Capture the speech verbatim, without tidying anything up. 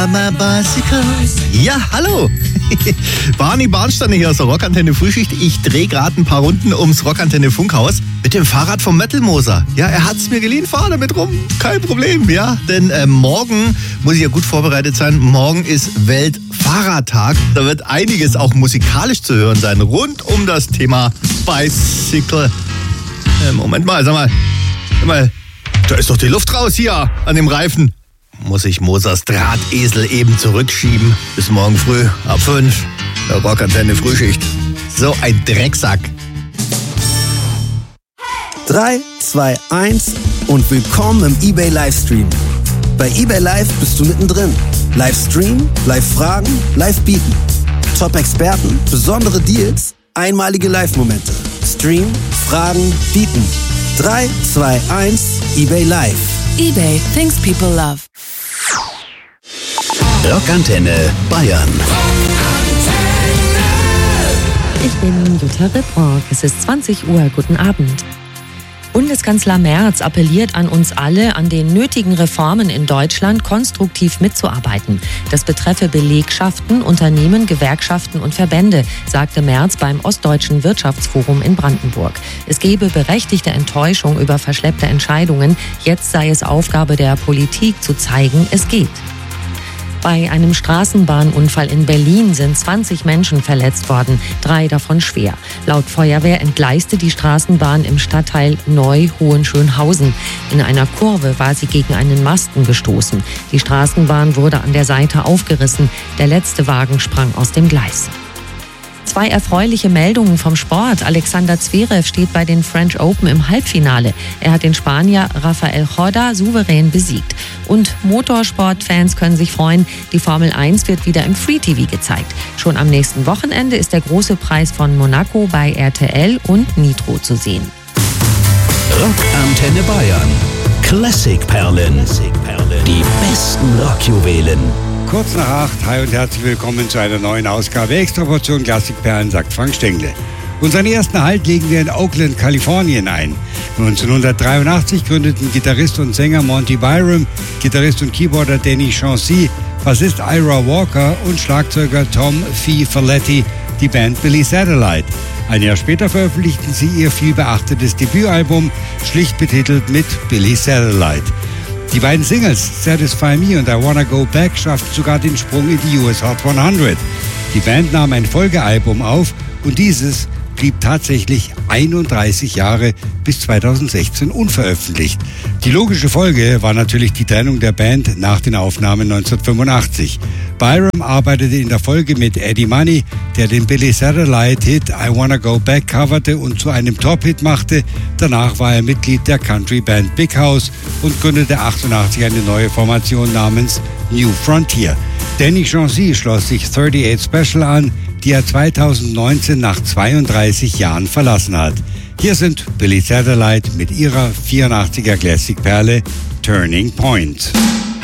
ride my bicycle. Ja, hallo. Barney Barnsteiner hier aus der Rockantenne Frühschicht. Ich drehe gerade ein paar Runden ums Rockantenne Funkhaus mit dem Fahrrad vom Metal Moser. Ja, er hat's mir geliehen, fahr damit rum. Kein Problem, ja. Denn äh, morgen muss ich ja gut vorbereitet sein. Morgen ist Weltfahrradtag. Da wird einiges auch musikalisch zu hören sein rund um das Thema Bicycle. Äh, Moment mal, sag mal. Sag mal, da ist doch die Luft raus hier an dem Reifen. Muss ich Mosers Drahtesel eben zurückschieben. Bis morgen früh ab fünf. Der Rockantenne Frühschicht. So ein Drecksack. drei, zwei, eins und willkommen im eBay Livestream. Bei eBay Live bist du mittendrin. Livestream, Live-Fragen, Live-Bieten. Top-Experten, besondere Deals, einmalige Live-Momente. Stream, Fragen, Bieten. drei, zwei, eins, eBay Live. eBay, things people love. Rockantenne Bayern. Ich bin Jutta Rittmorg. Es ist zwanzig Uhr. Guten Abend. Bundeskanzler Merz appelliert an uns alle, an den nötigen Reformen in Deutschland konstruktiv mitzuarbeiten. Das betreffe Belegschaften, Unternehmen, Gewerkschaften und Verbände, sagte Merz beim Ostdeutschen Wirtschaftsforum in Brandenburg. Es gebe berechtigte Enttäuschung über verschleppte Entscheidungen. Jetzt sei es Aufgabe der Politik zu zeigen, es geht. Bei einem Straßenbahnunfall in Berlin sind zwanzig Menschen verletzt worden, drei davon schwer. Laut Feuerwehr entgleiste die Straßenbahn im Stadtteil Neu-Hohenschönhausen. In einer Kurve war sie gegen einen Masten gestoßen. Die Straßenbahn wurde an der Seite aufgerissen. Der letzte Wagen sprang aus dem Gleis. Zwei erfreuliche Meldungen vom Sport. Alexander Zverev steht bei den French Open im Halbfinale. Er hat den Spanier Rafael Corda souverän besiegt. Und Motorsportfans können sich freuen, die Formel eins wird wieder im Free T V gezeigt. Schon am nächsten Wochenende ist der große Preis von Monaco bei R T L und Nitro zu sehen. Rockantenne Bayern. Classic-Perlen. Die besten Rockjuwelen. Kurz nach acht, hi und herzlich willkommen zu einer neuen Ausgabe Extraportion Klassikperlen, sagt Frank Stengle. Unseren ersten Halt legen wir in Oakland, Kalifornien ein. neunzehnhundertdreiundachtzig gründeten Gitarrist und Sänger Monty Byram, Gitarrist und Keyboarder Danny Chancy, Bassist Ira Walker und Schlagzeuger Tom Fee Folletti die Band Billy Satellite. Ein Jahr später veröffentlichten sie ihr vielbeachtetes Debütalbum, schlicht betitelt mit Billy Satellite. Die beiden Singles Satisfy Me und I Wanna Go Back schafften sogar den Sprung in die U S Hot hundert. Die Band nahm ein Folgealbum auf und dieses blieb tatsächlich einunddreißig Jahre bis zweitausendsechzehn unveröffentlicht. Die logische Folge war natürlich die Trennung der Band nach den Aufnahmen neunzehnhundertfünfundachtzig. Byram arbeitete in der Folge mit Eddie Money, der den Billy Satellite-Hit I Wanna Go Back coverte und zu einem Top-Hit machte. Danach war er Mitglied der Country-Band Big House und gründete achtundachtzig eine neue Formation namens New Frontier. Danny Chancy schloss sich achtundachtzig Special an, die er zweitausendneunzehn nach zweiunddreißig Jahren verlassen hat. Hier sind Billy Satellite mit ihrer vierundachtziger Classic-Perle Turning Point.